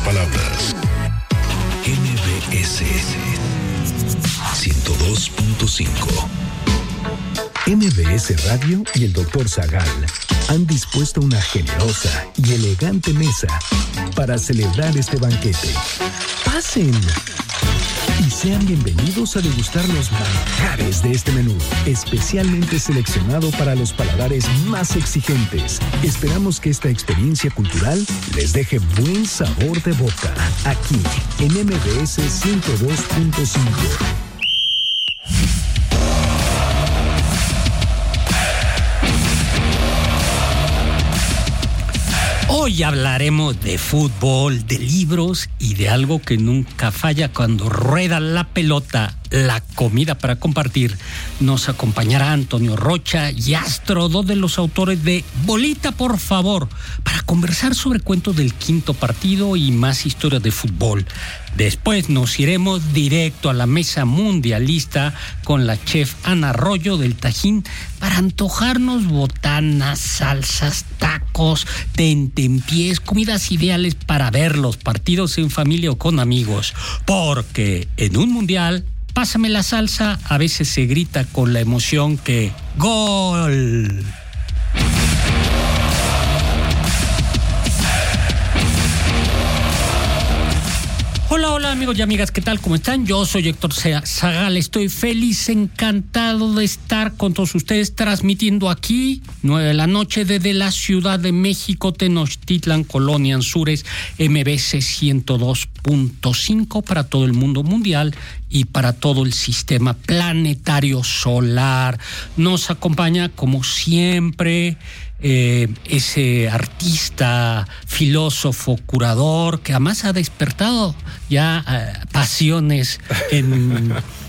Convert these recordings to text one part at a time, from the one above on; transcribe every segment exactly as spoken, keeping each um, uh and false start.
palabras. M B S ciento dos punto cinco. M B S Radio y el doctor Zagal han dispuesto una generosa y elegante mesa para celebrar este banquete. ¡Pasen! Y sean bienvenidos a degustar los manjares de este menú, especialmente seleccionado para los paladares más exigentes. Esperamos que esta experiencia cultural les deje buen sabor de boca, aquí en M B S ciento dos punto cinco. Hoy hablaremos de fútbol, de libros y de algo que nunca falla cuando rueda la pelota, la comida para compartir. Nos acompañará Antonio Rocha y Astro, dos de los autores de Bolita, por favor, para conversar sobre cuentos del quinto partido y más historias de fútbol. Después nos iremos directo a la mesa mundialista con la chef Ana Arroyo del Tajín para antojarnos botanas, salsas, tacos, tentempiés, comidas ideales para ver los partidos en familia o con amigos. Porque en un mundial, pásame la salsa, a veces se grita con la emoción que ¡gol! Hola, hola amigos y amigas, ¿qué tal? ¿Cómo están? Yo soy Héctor Zagal, estoy feliz, encantado de estar con todos ustedes transmitiendo aquí, nueve de la noche, desde la Ciudad de México, Tenochtitlan, Colonia Anzures, M B S ciento dos punto cinco para todo el mundo mundial y para todo el sistema planetario solar. Nos acompaña, como siempre, Eh, ese artista, filósofo, curador, que además ha despertado ya eh, pasiones en,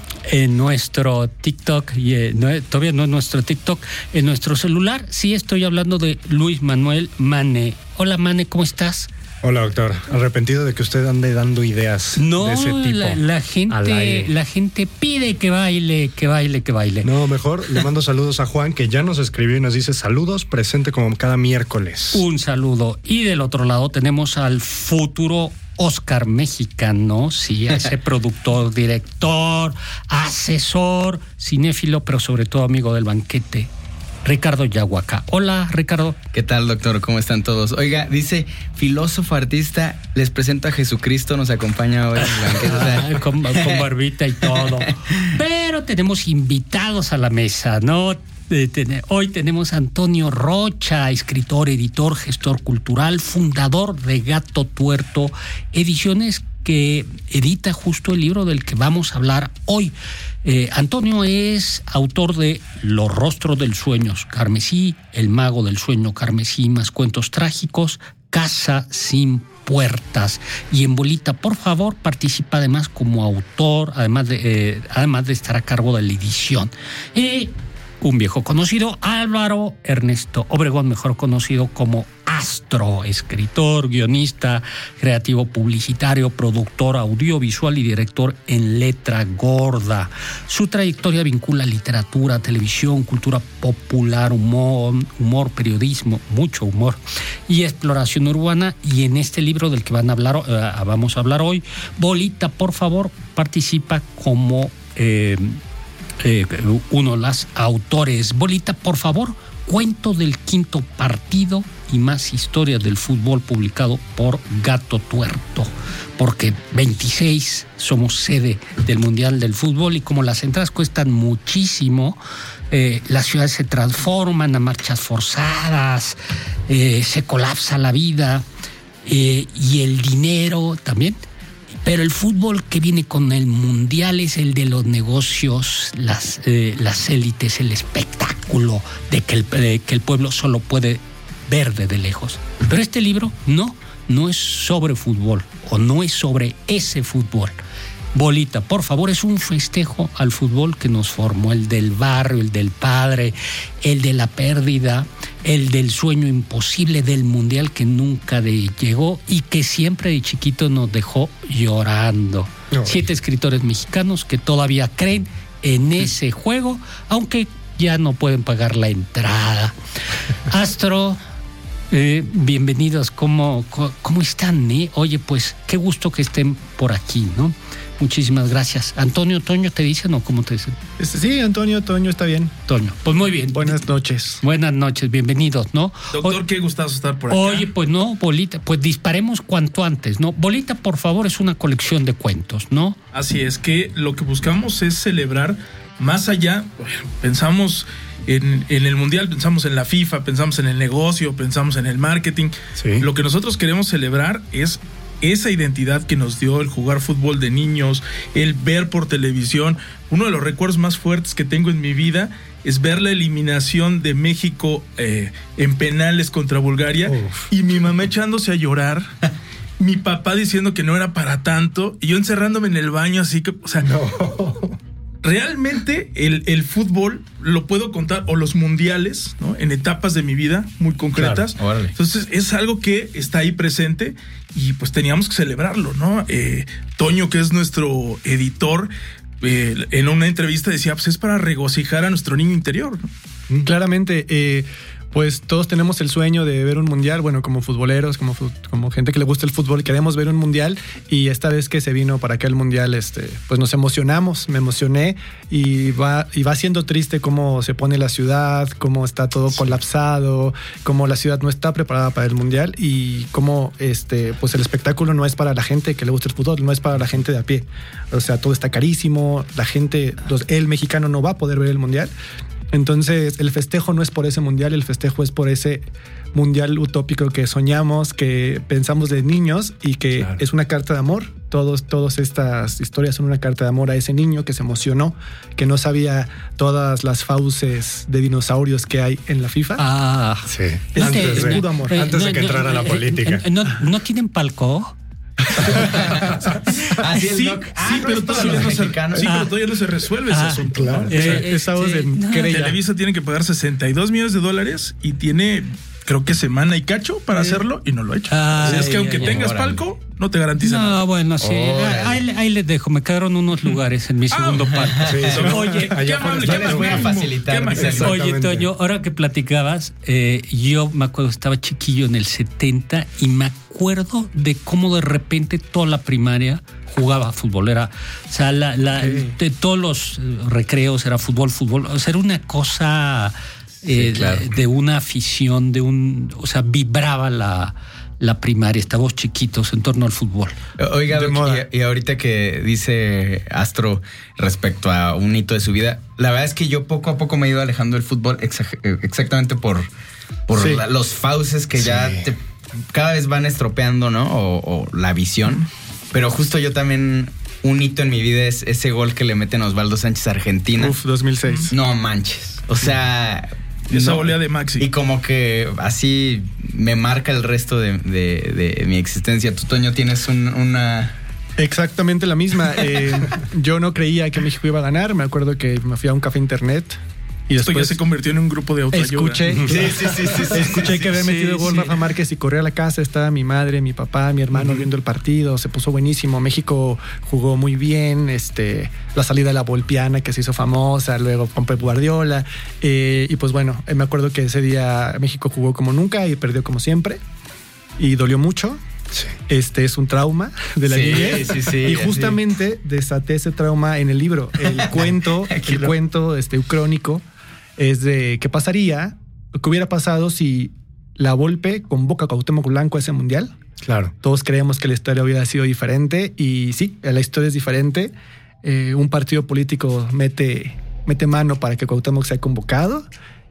en nuestro TikTok, y eh, no, todavía no en nuestro TikTok, en nuestro celular. Sí, estoy hablando de Luis Manuel Mane. Hola Mane, ¿cómo estás? Hola, doctor. Arrepentido de que usted ande dando ideas no, de ese tipo. La, la gente, la gente pide que baile, que baile, que baile. No, mejor le mando saludos a Juan, que ya nos escribió y nos dice saludos, presente como cada miércoles. Un saludo. Y del otro lado tenemos al futuro Oscar mexicano, sí, a ese productor, director, asesor, cinéfilo, pero sobre todo amigo del banquete, Ricardo Yahuaca. Hola, Ricardo. ¿Qué tal, doctor? ¿Cómo están todos? Oiga, dice, filósofo, artista, les presento a Jesucristo, nos acompaña hoy en el banquete. O sea. Ah, con, con barbita y todo. Pero tenemos invitados a la mesa, ¿no? Hoy tenemos a Antonio Rocha, escritor, editor, gestor cultural, fundador de Gato Tuerto Ediciones, que edita justo el libro del que vamos a hablar hoy. Eh, Antonio es autor de Los rostros del sueño carmesí, El mago del sueño carmesí, más cuentos trágicos, Casa sin puertas. Y en Bolita, por favor, participa además como autor, además de, eh, además de estar a cargo de la edición. Y un viejo conocido, Álvaro Ernesto Obregón, mejor conocido como Astro, escritor, guionista, creativo publicitario, productor audiovisual y director en Letra Gorda. Su trayectoria vincula literatura, televisión, cultura popular, humor, humor, periodismo, mucho humor y exploración urbana. Y en este libro del que van a hablar, eh, vamos a hablar hoy, Bolita, por favor, participa como eh, eh, uno de los autores. Bolita, por favor, cuento del quinto partido y más historias del fútbol, publicado por Gato Tuerto, porque veintiséis somos sede del Mundial del Fútbol y como las entradas cuestan muchísimo, eh, las ciudades se transforman a marchas forzadas, eh, se colapsa la vida eh, y el dinero también. Pero el fútbol que viene con el Mundial es el de los negocios, las, eh, las élites, el espectáculo de que el, de que el pueblo solo puede ver desde lejos. Pero este libro no, no es sobre fútbol o no es sobre ese fútbol. Bolita, por favor, es un festejo al fútbol que nos formó, el del barrio, el del padre, el de la pérdida, el del sueño imposible del mundial que nunca de llegó y que siempre de chiquito nos dejó llorando. No. Siete escritores mexicanos que todavía creen en ese juego, aunque ya no pueden pagar la entrada. Astro, Eh, bienvenidos, ¿cómo, cómo están? Eh? Oye, pues qué gusto que estén por aquí, ¿no? Muchísimas gracias. Antonio, Toño, ¿te dicen o cómo te dicen? Este, sí, Antonio, Toño, está bien. Toño, pues muy bien. Buenas noches. Buenas noches, bienvenidos, ¿no? Doctor, Oye, qué gustazo estar por acá. Oye, pues no, Bolita, pues disparemos cuanto antes, ¿no? Bolita, por favor, es una colección de cuentos, ¿no? Así es, que lo que buscamos es celebrar más allá, pensamos en, en el Mundial, pensamos en la FIFA, pensamos en el negocio, pensamos en el marketing. Sí. Lo que nosotros queremos celebrar es esa identidad que nos dio el jugar fútbol de niños, el ver por televisión. Uno de los recuerdos más fuertes que tengo en mi vida es ver la eliminación de México eh, en penales contra Bulgaria. Uf. Y mi mamá echándose a llorar, mi papá diciendo que no era para tanto y yo encerrándome en el baño así que, o sea, no. Realmente el, el fútbol lo puedo contar, o los mundiales, ¿no? En etapas de mi vida muy concretas. Claro, entonces es algo que está ahí presente y pues teníamos que celebrarlo, ¿no? Eh, Toño, que es nuestro editor, eh, en una entrevista decía, pues es para regocijar a nuestro niño interior, ¿no? Claramente, eh, pues todos tenemos el sueño de ver un mundial, bueno, como futboleros, como, como gente que le gusta el fútbol, queremos ver un mundial, y esta vez que se vino para acá el mundial, este, pues nos emocionamos, me emocioné, y va, y va siendo triste cómo se pone la ciudad, cómo está todo sí. colapsado, cómo la ciudad no está preparada para el mundial, y cómo este, pues el espectáculo no es para la gente que le gusta el fútbol, no es para la gente de a pie. O sea, todo está carísimo, la gente, los, el mexicano no va a poder ver el mundial. Entonces el festejo no es por ese mundial, el festejo es por ese mundial utópico que soñamos, que pensamos de niños, y que claro. es una carta de amor. Todos, todas estas historias son una carta de amor a ese niño que se emocionó, que no sabía todas las fauces de dinosaurios que hay en la FIFA. Ah, sí. Es, Antes, es de, puro amor. antes de que no, entrara no, la política. ¿No, no tienen palco? Así sí, es, ah, sí, pero todavía no se, sí, Ah. pero todavía no se resuelve ese Ah, asunto. claro. ¿no? Eh, O sea, eh, estamos este, en no. querella. Televisa tiene que pagar sesenta y dos millones de dólares y tiene, creo que semana y cacho para hacerlo, y no lo ha hecho. Ay, Así es que aunque ay, tengas órale. palco, no te garantiza nada. No, bueno, sí. Ahí, ahí les dejo. Me quedaron unos lugares en mi segundo palco. Sí, sí. Oye, qué allá amable, afuera qué les voy a amable. facilitar, Qué amable. dice. Oye, Exactamente. Toño, ahora que platicabas, eh, yo me acuerdo, estaba chiquillo en el setenta y me acuerdo de cómo de repente toda la primaria jugaba fútbol. Era, o sea, la, la, Sí. de todos los recreos era fútbol, fútbol. O sea, era una cosa eh, Sí, claro. de, de una afición, de un, o sea, vibraba la, la primaria. Estábamos chiquitos en torno al fútbol. Oiga, De Doc, moda. y, y ahorita que dice Astro respecto a un hito de su vida, la verdad es que yo poco a poco me he ido alejando del fútbol exa- exactamente por, por Sí. la- los fauces que Sí. ya te, cada vez van estropeando, ¿no? O, o la visión. Pero justo yo también, un hito en mi vida es ese gol que le meten a Osvaldo Sánchez a Argentina. Uf, dos mil seis. No manches. O sea... Esa no. volea de Maxi. Y como que así me marca el resto de, de, de mi existencia. Tú, Toño, tienes un, una... Exactamente la misma. Eh, yo no creía que México iba a ganar. Me acuerdo que me fui a un café internet y Esto ya después se convirtió en un grupo de autoayuda. escuché, Sí, sí, sí, sí, sí, escuché sí, que había sí, metido gol sí. Rafa Márquez y corrí a la casa. Estaba mi madre, mi papá, mi hermano Ujú. viendo el partido. Se puso buenísimo. México jugó muy bien. Este, la salida de la Volpiana que se hizo famosa, luego con Pep Guardiola. Eh, y pues bueno, eh, me acuerdo que ese día México jugó como nunca y perdió como siempre. Y dolió mucho. Sí. Este es un trauma de la Sí, niñez. sí, sí, y así. justamente desaté ese trauma en el libro. El cuento, el cuento este, crónico es de qué pasaría, qué hubiera pasado si la Volpe convoca a Cuauhtémoc Blanco a ese mundial. Claro. Todos creemos que la historia hubiera sido diferente, y sí, la historia es diferente. Eh, un partido político mete, mete mano para que Cuauhtémoc sea convocado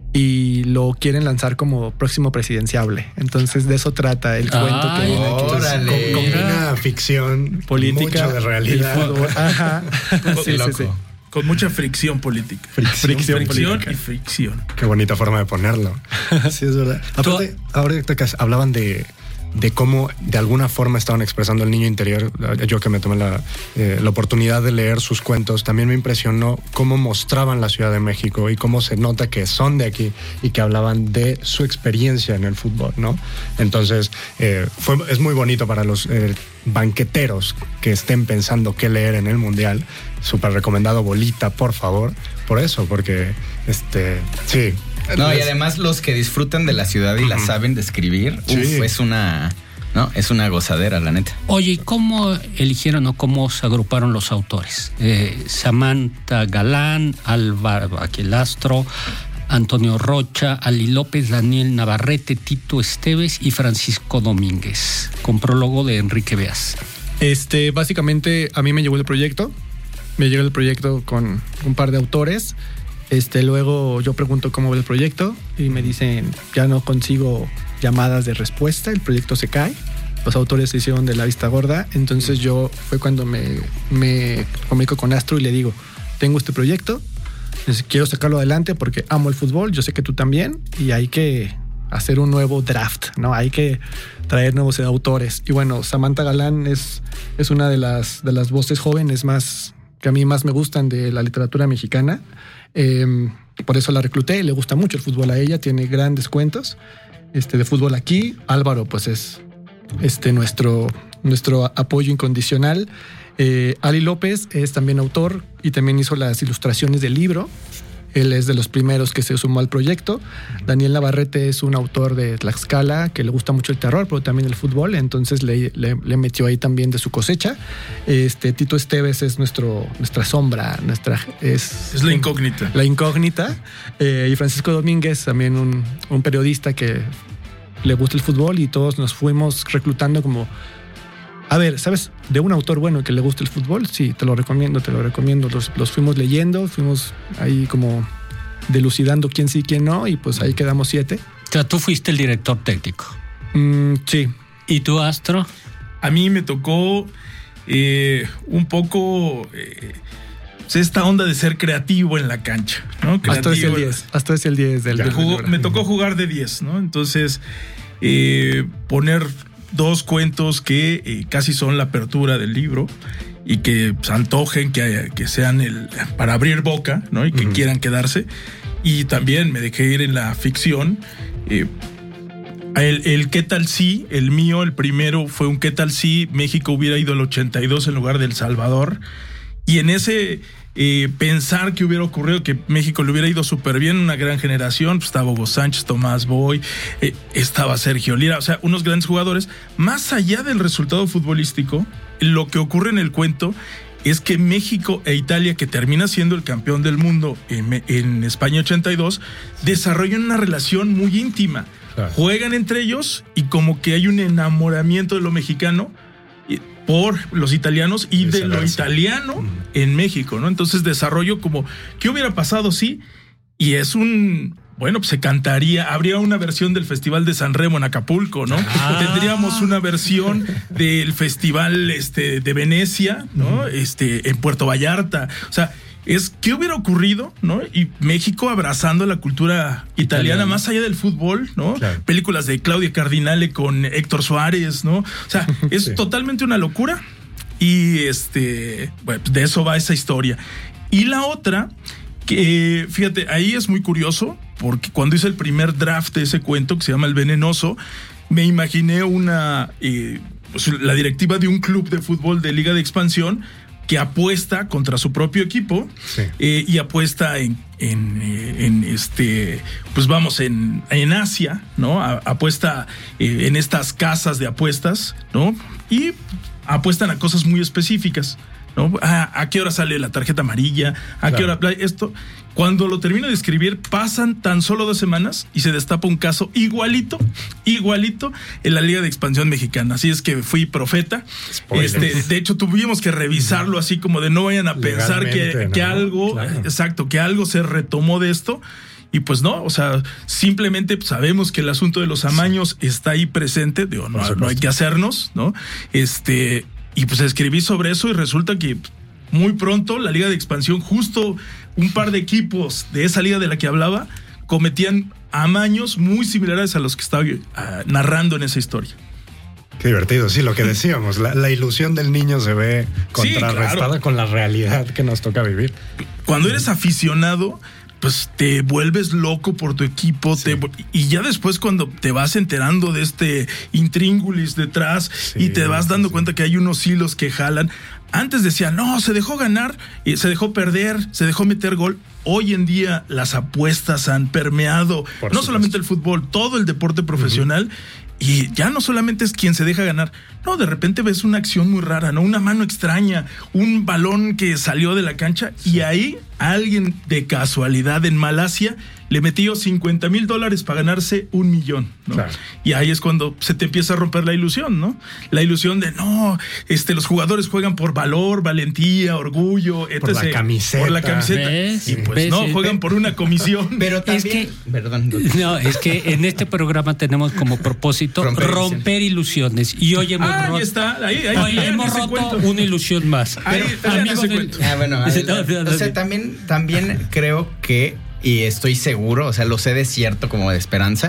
y lo quieren lanzar como próximo presidenciable. Entonces de eso trata el cuento que Ay, viene aquí. órale. Com- combina ficción, Política, mucho de realidad. y fútbol. Ajá. Sí, sí, sí, loco. sí. Con mucha fricción política. Fricción, fricción política. y fricción. Qué bonita forma de ponerlo. Sí, es verdad. Aparte, ahorita que hablaban de, de cómo de alguna forma estaban expresando el niño interior, yo que me tomé la, eh, la oportunidad de leer sus cuentos, también me impresionó cómo mostraban la Ciudad de México y cómo se nota que son de aquí y que hablaban de su experiencia en el fútbol, ¿no? Entonces, eh, fue, es muy bonito para los eh, banqueteros que estén pensando qué leer en el Mundial. Súper recomendado, Bolita, por favor. Por eso, porque, este, sí, No, y además los que disfrutan de la ciudad y la saben describir, Sí. uf, es una, no, es una gozadera, la neta. Oye, ¿y cómo eligieron o cómo se agruparon los autores? Eh, Samantha Galán, Álvaro Aquilastro, Antonio Rocha, Ali López, Daniel Navarrete, Tito Esteves y Francisco Domínguez, con prólogo de Enrique Beas. Este, básicamente a mí me llegó el proyecto, me llegó el proyecto con un par de autores. Este, luego yo pregunto cómo va el proyecto y me dicen, ya no consigo llamadas de respuesta, el proyecto se cae. Los autores se hicieron de la vista gorda, entonces yo fue cuando me, me comunico con Astro y le digo, tengo este proyecto, quiero sacarlo adelante porque amo el fútbol, yo sé que tú también, y hay que hacer un nuevo draft, ¿no? Hay que traer nuevos autores. Y bueno, Samantha Galán es, es una de las, de las voces jóvenes más que a mí más me gustan de la literatura mexicana. Eh, por eso la recluté, le gusta mucho el fútbol a ella, tiene grandes cuentos este, de fútbol aquí. Álvaro, pues es este, nuestro, nuestro apoyo incondicional. Eh, Ali López es también autor y también hizo las ilustraciones del libro. Él es de los primeros que se sumó al proyecto. Daniel Navarrete es un autor de Tlaxcala que le gusta mucho el terror, pero también el fútbol, entonces le, le, le metió ahí también de su cosecha. Este, Tito Esteves es nuestro, nuestra sombra, nuestra es, Es la incógnita. La incógnita. Eh, y Francisco Domínguez, también un, un periodista que le gusta el fútbol, y todos nos fuimos reclutando como... A ver, ¿sabes? De un autor bueno que le gusta el fútbol, sí, te lo recomiendo, te lo recomiendo. Los, los fuimos leyendo, fuimos ahí como delucidando quién sí, quién no, y pues ahí quedamos siete. O sea, tú fuiste el director técnico. Mm, sí. ¿Y tú, Astro? A mí me tocó eh, un poco eh, esta onda de ser creativo en la cancha, ¿no? Hasta es el Creativo. diez. Hasta es el diez del, Ya, del jugó- libro. me tocó jugar de diez, ¿no? Entonces, eh, poner dos cuentos que eh, casi son la apertura del libro y que se antojen, que, que sean el para abrir boca, ¿no? Y que uh-huh. quieran quedarse. Y también me dejé ir en la ficción. Eh, el, el qué tal si, el mío, el primero fue un qué tal si México hubiera ido al ochenta y dos en lugar del Salvador. Y en ese eh, pensar que hubiera ocurrido que México le hubiera ido súper bien, una gran generación, pues estaba Hugo Sánchez, Tomás Boy, eh, estaba Sergio Lira, o sea, unos grandes jugadores. Más allá del resultado futbolístico, lo que ocurre en el cuento es que México e Italia, que termina siendo el campeón del mundo en, en España ochenta y dos, desarrollan una relación muy íntima. Claro. Juegan entre ellos y como que hay un enamoramiento de lo mexicano por los italianos y de lo italiano mm. en México, ¿no? Entonces desarrollo como, ¿qué hubiera pasado si? Y es un... Bueno, pues se cantaría, habría una versión del Festival de San Remo en Acapulco, ¿no? Ah. Tendríamos una versión del Festival este, de Venecia, ¿no? Mm. Este, en Puerto Vallarta. O sea, es ¿qué hubiera ocurrido, no? Y México abrazando la cultura italiana, italiana. Más allá del fútbol, ¿no? Claro. Películas de Claudia Cardinale con Héctor Suárez, ¿no? O sea, es sí. totalmente una locura. Y este, bueno, de eso va esa historia. Y la otra, que fíjate, ahí es muy curioso, porque cuando hice el primer draft de ese cuento, que se llama El Venenoso, me imaginé una, eh, pues, la directiva de un club de fútbol de Liga de Expansión que apuesta contra su propio equipo sí. eh, y apuesta en, en, en este, pues vamos, en, en Asia, ¿no? A, apuesta eh, en estas casas de apuestas, ¿no? Y apuestan a cosas muy específicas, ¿no? ¿A, a qué hora sale la tarjeta amarilla? ¿A claro. qué hora esto? Cuando lo termino de escribir, pasan tan solo dos semanas y se destapa un caso igualito, igualito en la Liga de Expansión Mexicana. Así es que fui profeta. Este, de hecho, tuvimos que revisarlo así como de no vayan a pensar que, ¿no? que algo, claro. exacto, que algo se retomó de esto. Y pues no, o sea, simplemente sabemos que el asunto de los amaños sí. está ahí presente. Digo, no, no hay que hacernos, ¿no? Este, y pues escribí sobre eso y resulta que muy pronto la Liga de Expansión, justo un par de equipos de esa liga de la que hablaba, cometían amaños muy similares a los que estaba uh, narrando en esa historia. Qué divertido, sí, lo que decíamos, la, la ilusión del niño se ve contrarrestada sí, claro. con la realidad que nos toca vivir. Cuando eres aficionado, pues te vuelves loco por tu equipo, sí. te, y ya después cuando te vas enterando de este intríngulis detrás sí, y te vas dando sí, cuenta sí. que hay unos hilos que jalan. Antes decían, no, se dejó ganar, se dejó perder, se dejó meter gol. hoy en día las apuestas han permeado, Por no supuesto. solamente el fútbol, todo el deporte profesional. Uh-huh. Y ya no solamente es quien se deja ganar, no, de repente ves una acción muy rara, ¿no? Una mano extraña, un balón que salió de la cancha y ahí alguien de casualidad en Malasia le metió cincuenta mil dólares para ganarse un millón, ¿no? Claro. Y ahí es cuando se te empieza a romper la ilusión, ¿no? La ilusión de, no, este, los jugadores juegan por valor, valentía, orgullo, etcétera. Por la camiseta. Por la camiseta. ¿Ves? Y pues ¿Ves? no, juegan por una comisión. Pero también... Es que, perdón. No, es que en este programa tenemos como propósito romper, romper ilusiones. Y hoy hemos ah, roto, ahí está, ahí, ahí, hoy ahí hemos roto cuento. una ilusión más. Ahí, Pero, amigos del, ah, bueno, a ver, no, no, no, o sea, también, también creo que, y estoy seguro, o sea, lo sé de cierto como de esperanza,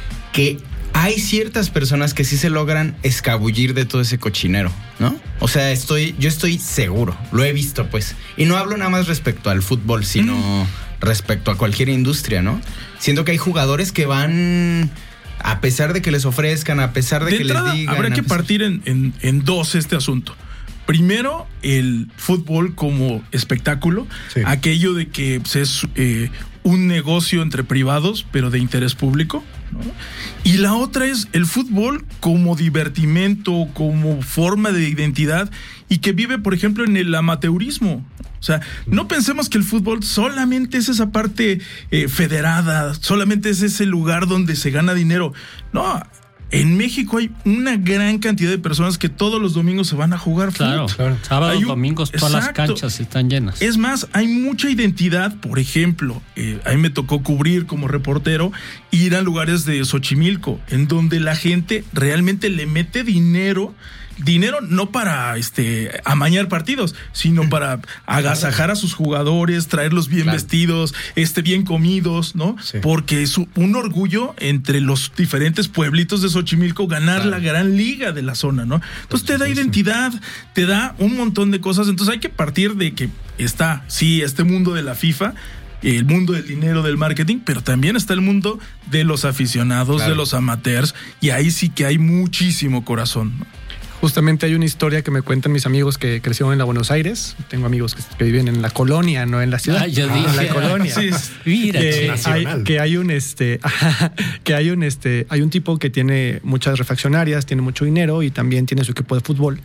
que hay ciertas personas que sí se logran escabullir de todo ese cochinero, ¿no? O sea, estoy, yo estoy seguro, lo he visto, pues. Y no hablo nada más respecto al fútbol, sino mm. respecto a cualquier industria, ¿no? Siento que hay jugadores que van... A pesar de que les ofrezcan, a pesar de, de que entrada, les digan... Habrá que partir en, en, en dos este asunto. Primero, el fútbol como espectáculo. Sí. Aquello de que pues, es eh, un negocio entre privados, pero de interés público, ¿no? Y la otra es el fútbol como divertimento, como forma de identidad y que vive, por ejemplo, en el amateurismo. O sea, no pensemos que el fútbol solamente es esa parte eh, federada, solamente es ese lugar donde se gana dinero. No, en México hay una gran cantidad de personas que todos los domingos se van a jugar claro, fútbol. Claro, sábados, un, domingos, todas exacto. las canchas están llenas. Es más, hay mucha identidad. Por ejemplo, eh, a mí me tocó cubrir como reportero, ir a lugares de Xochimilco, en donde la gente realmente le mete dinero. Dinero no para este amañar partidos, sino para agasajar a sus jugadores, traerlos bien claro. vestidos, este bien comidos, ¿no? Sí. Porque es un orgullo entre los diferentes pueblitos de Xochimilco ganar claro. la gran liga de la zona, ¿no? Entonces te da identidad, te da un montón de cosas. Entonces hay que partir de que está, sí, este mundo de la FIFA, el mundo del dinero, del marketing, pero también está el mundo de los aficionados, claro. de los amateurs, y ahí sí que hay muchísimo corazón, ¿no? Justamente hay una historia que me cuentan mis amigos que crecieron en la Buenos Aires. Tengo amigos que, que viven en la colonia, no en la ciudad. Ah, yo ah, dije, en la colonia. Sí, mira, que, hay, que hay un este que hay un este hay un tipo que tiene muchas refaccionarias, tiene mucho dinero y también tiene su equipo de fútbol.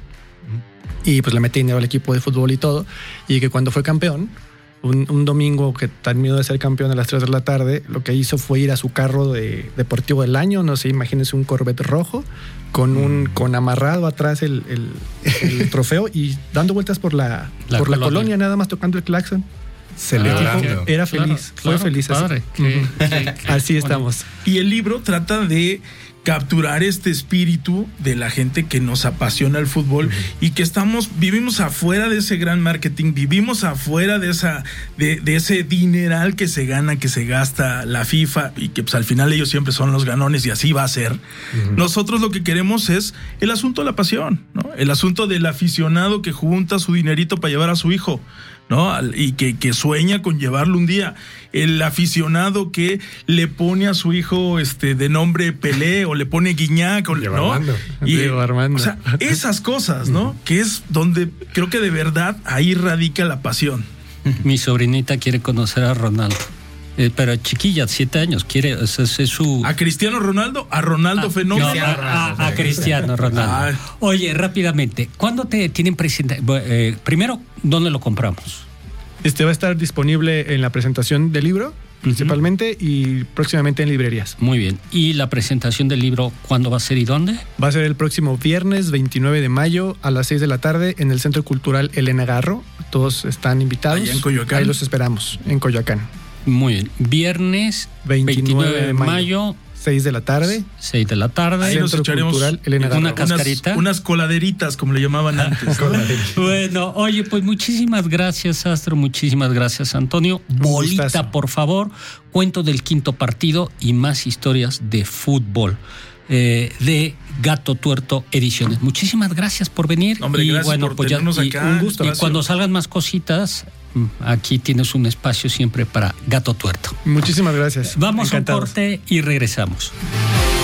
Y pues le mete dinero al equipo de fútbol y todo. Y que cuando fue campeón, un, un domingo que terminó de ser campeón a las tres de la tarde, lo que hizo fue ir a su carro de deportivo del año, no sé, imagínense un Corvette rojo, con un con amarrado atrás el, el, el trofeo y dando vueltas por la, la por colonia. la colonia, nada más tocando el claxon. Celebrando. Era feliz, claro, fue feliz. Padre, así. que, Uh-huh. que, que, así bueno. estamos. Y el libro trata de capturar este espíritu de la gente que nos apasiona el fútbol uh-huh. y que estamos, vivimos afuera de ese gran marketing, vivimos afuera de esa, de, de ese dineral que se gana, que se gasta la FIFA y que pues al final ellos siempre son los ganones y así va a ser. Uh-huh. Nosotros lo que queremos es el asunto de la pasión, ¿no? El asunto del aficionado que junta su dinerito para llevar a su hijo, ¿no? Y que, que sueña con llevarlo un día. El aficionado que le pone a su hijo este de nombre Pelé o le pone Guiñac, o, ¿no? Armando. Y, Diego Armando. O sea, esas cosas, ¿no? Que es donde creo que de verdad ahí radica la pasión. Mi sobrinita quiere conocer a Ronaldo. Eh, pero chiquilla, siete años, quiere, es, es, es su... ¿A Cristiano Ronaldo? ¿A Ronaldo ah, Fenómeno? No, a, a, a Cristiano Ronaldo. Ay. Oye, rápidamente, ¿cuándo te tienen presentado? Eh, primero, ¿dónde lo compramos? Este va a estar disponible en la presentación del libro, principalmente, uh-huh. y próximamente en librerías. Muy bien. ¿Y la presentación del libro cuándo va a ser y dónde? Va a ser el próximo viernes veintinueve de mayo a las seis de la tarde en el Centro Cultural Elena Garro. Todos están invitados. Allá en Coyoacán. Ahí los esperamos, en Coyoacán. Muy bien. Viernes veintinueve de mayo. seis de la tarde. seis de la tarde. Ahí nos echaremos una cascarita. Unas, unas coladeritas, como le llamaban antes. Bueno, oye, pues muchísimas gracias, Astro. Muchísimas gracias, Antonio. Bolita, por favor. Cuento del quinto partido y más historias de fútbol. Eh, de Gato Tuerto Ediciones. Muchísimas gracias por venir. Hombre, y gracias bueno, por pues ya, tenernos y, acá. un gusto. Y cuando salgan más cositas, aquí tienes un espacio siempre para Gato Tuerto. Muchísimas gracias. Vamos Encantados. a un corte y regresamos.